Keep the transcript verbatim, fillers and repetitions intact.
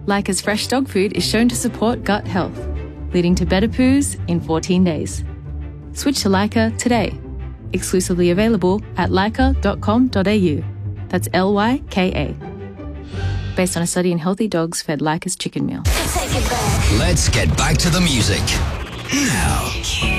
Lyca's fresh dog food is shown to support gut health, leading to better poos in fourteen days. Switch to Lyca today. Exclusively available at lyca dot com dot a u. That's L Y K A. Based on a study in healthy dogs fed Lyca's chicken meal. Let's get back to the music. Now.